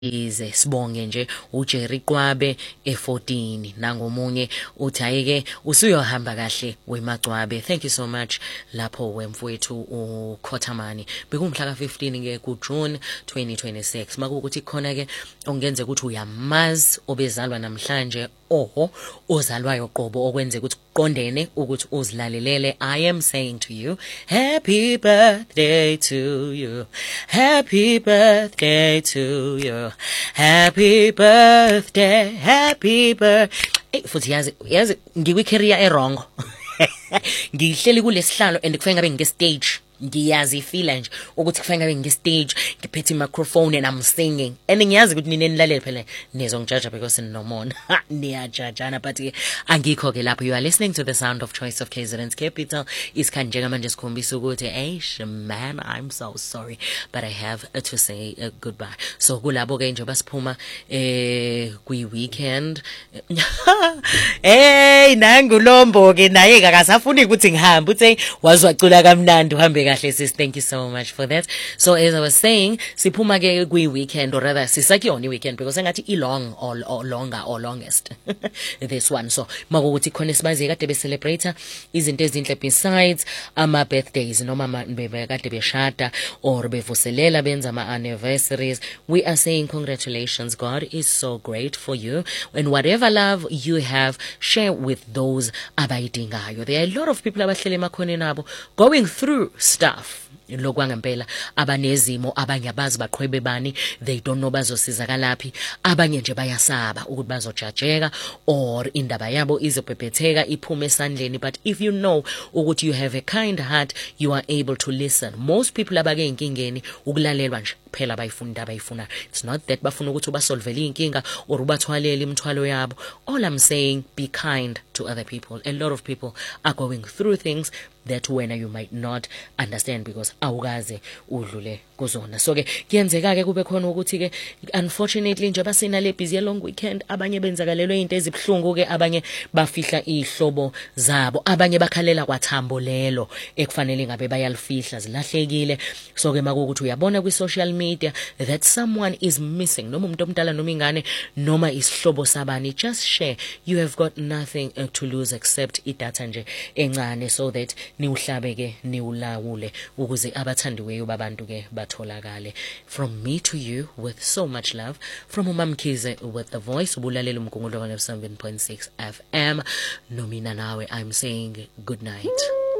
ize sibonge nje uJerry Qwabe e14 nangomunye uthi ayike usuyohamba kahle weMagcwabe. Thank you so much lapho wemfowethu uKhothamani bekumhla ka15 ke kuJune 2026 makukuthi khona ke ongenze ukuthi uyamazi obezalwa namhlanje oho ozalwayo qobo okwenze ukuthi kuqondene ukuthi uzilalelele. I am saying to you, happy birthday to you, happy birthday to you, happy birthday, happy birthday. Futhi yazi ngikwi-career wrong. Ngihleli kulesihlalo and kufanele ngabe ngike stage. Ngiyazifila nje ukuthi kufanele ngabe ngike stage ngiphethe microphone and I'm singing. And ngiyazi ukuthi nini nilalele phela nezongijaja because ninomona. Niyajajana but angikho ke lapho. You are listening to the sound of choice of KZN's Capital. Isikhathi njengamanje sikhombisa ukuthi eish man, I'm so sorry but I have to say goodbye. So kulabo ke nje basiphuma kwi weekend. Hey nangulombo ke naye akasafuni ukuthi ngihambe uthi wazwacula kamnandi uhambe kahle sis. Thank you so much for that. So as I was saying siphuma ke kwi weekend or rather sisakuyona weekend because engathi ilong or longer or longest this one. So makuthi khona sibazi kade be celebrate izinto ezinhle besides ama birthdays noma kade beshada or bevuselela benza ama anniversaries. We are saying congratulations. God is so great for you and whatever love you have, share with those abayidingayo. There are a lot of people abahlele emakhoneni nabo going through stuff lokwangempela, abanezimo abanye abazi baqhwebe bani, they don't know bazosizakalaphi, abanye nje bayasaba ukuthi bazojajeka or indaba yabo izobhebhetheka iphume esandleni. But if you know ukuthi you have a kind heart, you are able to listen. Most people abake inkingeni ukulalelwa nje phela bayifunda abayifuna. It's not that bafuna ukuthi ubasolvele inkinga or ubathwalele imithwalo yabo. All I'm saying, be kind to other people. A lot of people are going through things that when you might not understand because awukaze udlule kuzona. So ke kuyenzeka ke kube khona ukuthi ke unfortunately nje basina le busy long weekend, abanye benzakalelwe into ezibhlungu ke, abanye bafihla ihlobo zabo, abanye bakhalela kwathambo lelo ekufanele ngabe bayalifihla zilahlekile. So ke makuthi uyabona kwi social media that someone is missing, noma umuntu omdala noma ingane noma isihlobo sabani, just share. You have got nothing to lose except idatha nje encane so that niuhlabe ke niulawule ukuze abathandiweyo babantu ke batholakale. From me to you with so much love, from uMamkhize with the voice, ubulalela umgungulo wa 7.6 FM. Nomina nawe, I'm saying good night.